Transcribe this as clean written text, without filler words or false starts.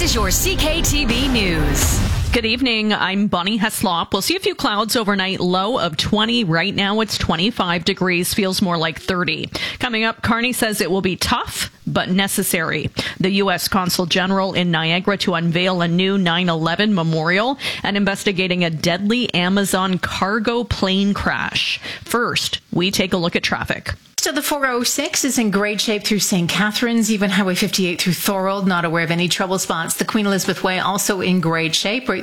is your CKTV News. Good evening. I'm Bonnie Heslop. We'll see a few clouds overnight, low of 20. Right now it's 25 degrees, feels more like 30. Coming up, Carney says it will be tough, but necessary. The U.S. Consul General in Niagara to unveil a new 9/11 memorial and investigating a deadly Amazon cargo plane crash. First, we take a look at traffic. So the 406 is in great shape through St. Catharines, even Highway 58 through Thorold, not aware of any trouble spots. The Queen Elizabeth Way also in great shape. Right